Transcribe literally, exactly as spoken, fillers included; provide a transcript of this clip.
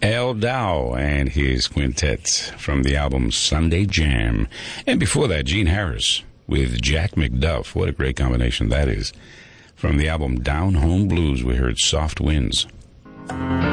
Al Dow and his quintet from the album Sunday Jam. And before that, Gene Harris with Jack McDuff. What a great combination that is. From the album Down Home Blues, we heard Soft Winds.